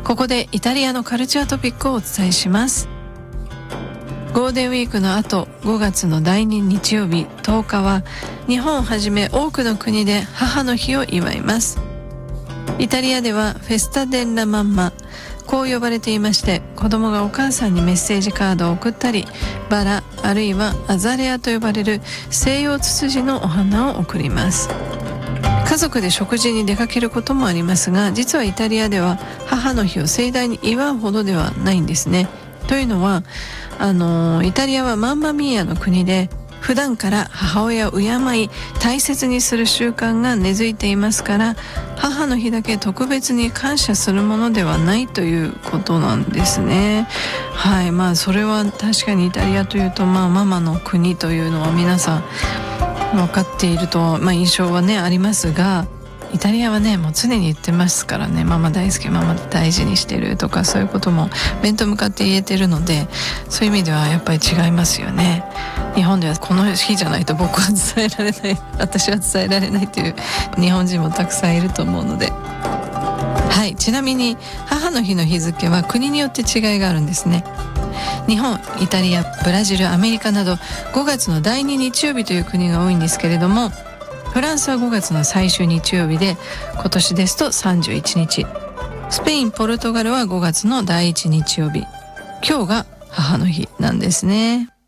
ここでイタリアのカルチャートピックをお伝えします。ゴールデンウィークの後、5月の第2日曜日10日は日本をはじめ多くの国で母の日を祝います。イタリアではフェスタデッラマンマ、こう呼ばれていまして、子供がお母さんにメッセージカードを送ったり、バラあるいはアザレアと呼ばれる西洋ツツジのお花を贈ります。家族で食事に出かけることもありますが、実はイタリアでは母の日を盛大に祝うほどではないんですね。というのはイタリアはマンマミーアの国で、普段から母親を敬い大切にする習慣が根付いていますから、母の日だけ特別に感謝するものではないということなんですね。はい、それは確かにイタリアというと、ママの国というのは皆さん分かっていると、印象はねありますが、イタリアはねもう常に言ってますからね、ママ大好き、ママ大事にしてるとか、そういうことも面と向かって言えてるので、そういう意味ではやっぱり違いますよね。日本ではこの日じゃないと僕は伝えられない、私は伝えられないという日本人もたくさんいると思うので。はい、ちなみに母の日の日付は国によって違いがあるんですね。日本、イタリア、ブラジル、アメリカなど5月の第2日曜日という国が多いんですけれども、フランスは5月の最終日曜日で、今年ですと31日。スペイン、ポルトガルは5月の第1日曜日。今日が母の日なんですね。